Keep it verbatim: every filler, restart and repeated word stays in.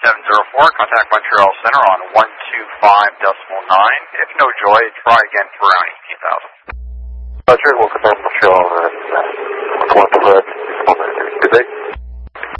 seven zero four, contact Montreal Center on one two five decimal nine. If no joy, try again for around eighteen thousand. Roger, we'll contact Montreal.